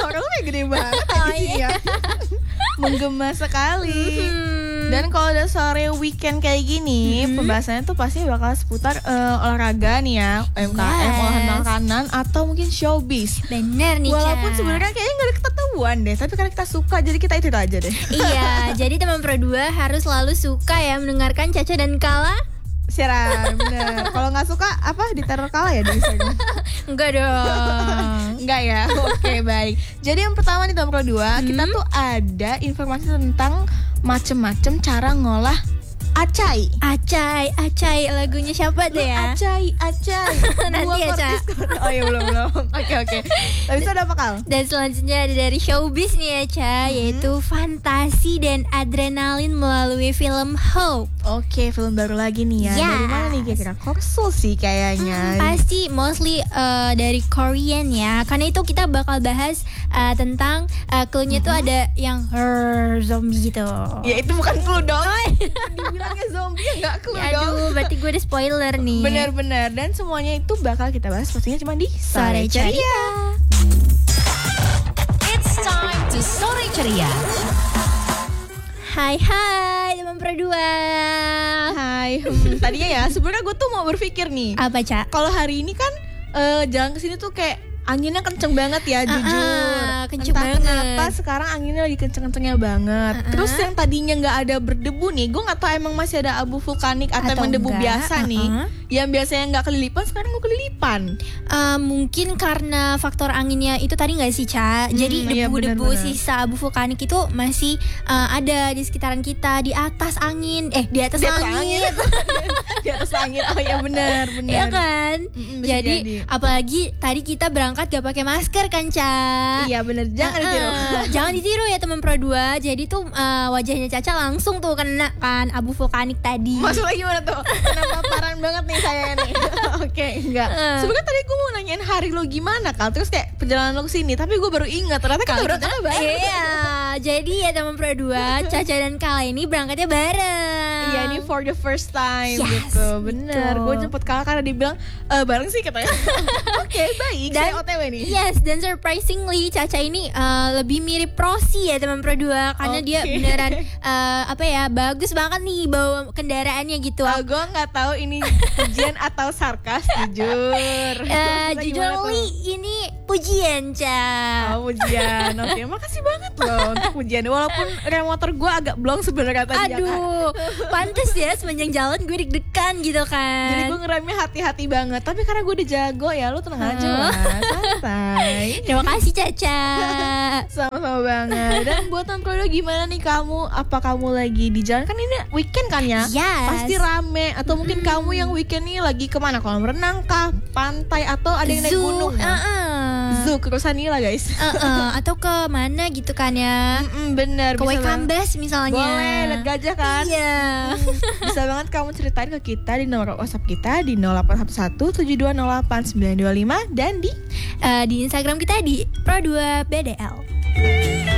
Horornya gede banget di sini ya. Menggema sekali. Dan kalau udah sore weekend kayak gini, pembahasannya tuh pasti bakal seputar olahraga nih ya, UMKM, olahan makanan, atau mungkin showbiz. Bener nih, Walaupun sebenarnya kayaknya nggak ada ketentuan deh, tapi karena kita suka jadi kita itu aja deh. Iya, jadi teman Pro 2 harus selalu suka ya mendengarkan Caca dan Kala. Siaran, bener. Kalau nggak suka apa diteror Kala ya di Instagram? Enggak dong. Enggak ya. Oke, baik. Jadi yang pertama nih Teman Pro 2, kita tuh ada informasi tentang macem-macem cara ngolah acai. Acai, lagunya siapa deh ya? Acai. Nanti ya, Ca. Oh iya, belum. Oke. Tapi itu ada apa, Kal? Dan selanjutnya ada dari showbiz nih ya, Ca, yaitu fantasi dan adrenalin melalui film Hope. Oke, film baru lagi nih ya. Yes. Dari mana nih kira-kira? Korsul sih kayaknya. Pasti mostly dari Korean ya. Karena itu kita bakal bahas tentang clue-nya tuh ada yang zombie gitu. Ya itu bukan clue dong. Dibilangnya zombie ya nggak clue dong. Aduh, berarti gue udah spoiler nih. Bener. Dan semuanya itu bakal kita bahas pastinya cuma di Sore Ceria. It's time to Sore Ceria. Hai teman Pro 2. Hai. Tadinya ya sebenarnya gue tuh mau berpikir nih. Apa, Ca? Kalau hari ini kan jalan kesini tuh kayak anginnya kenceng banget ya, jujur. Kenceng Entah banget. kenapa sekarang anginnya lagi kenceng-kencengnya banget. Terus yang tadinya nggak ada berdebu nih, gue nggak tahu emang masih ada abu vulkanik atau emang debu enggak. biasa nih. Yang biasanya nggak kelilipan sekarang gue kelilipan. Mungkin karena faktor anginnya itu tadi nggak sih, Ca? Jadi iya, debu-debu benar-benar. sisa abu vulkanik itu masih ada di sekitaran kita, di atas angin. Di atas angin. Di atas angin. Oh iya benar. Iya kan? Bisa Jadi apalagi tadi kita berangkat gak pakai masker kan, Ca? Iya benar, jangan ditiru. Jangan ditiru ya teman Pro 2. Jadi tuh wajahnya Caca langsung tuh kena kan abu vulkanik tadi. Maksudnya gimana tuh? Kenapa paran banget nih saya nih? Oke, enggak. Sebenarnya tadi gue mau nanyain hari lo gimana, Kal. Terus kayak perjalanan lo kesini, tapi gue baru ingat ternyata kita berangkat bareng. Iya, jadi ya teman Pro 2, Caca dan Kala ini berangkatnya bareng. Iya, ini for the first time Yes, gitu. Bener, gitu. gue jemput Kal karena dia bilang bareng sih katanya. Oke, baik. Dan- Saya OTW nih. Yes, dan surprisingly Caca ini lebih mirip Rosi ya teman Pro 2 karena dia Oke. beneran bagus banget nih bawa kendaraannya gitu. Gue nggak tahu ini pujian atau sarkas, jujur. Maksudnya Jujur gimana tuh? Li, ini pujian, Ca. Oh, pujian. Oke, makasih banget loh untuk pujian. Walaupun rem motor gue agak blong sebenarnya tadi. Aduh, pantes ya sepanjang jalan gue deg-degan gitu kan. Jadi gue ngeremnya hati-hati banget. Tapi karena gue udah jago ya, lu tenang aja lah, santai. Terima kasih, Caca. Sama-sama banget. Dan buat Pro 2 gimana nih kamu? Apa kamu lagi di jalan? Kan ini weekend kan ya? Yes. Pasti rame. Atau mungkin kamu yang weekend ini lagi kemana? Kolam renang kah? Pantai? Atau ada yang naik Zoo, gunung? Zoo, ke Rusanila guys. atau ke mana gitu kan ya? Bener. Ke bisa banget. Waikambas misalnya. Boleh, lihat gajah kan? Iya. Bisa banget kamu ceritain ke kita di nomor WhatsApp kita di 0811 7208 925 dan di Di Instagram kita di Pro2BDL.